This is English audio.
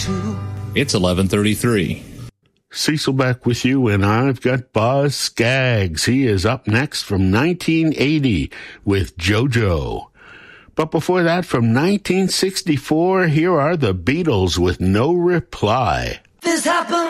It's 11:33. Cecil back with you, and I've got Boz Scaggs. He is up next from 1980 with JoJo. But before that, from 1964, here are the Beatles with No Reply. This happened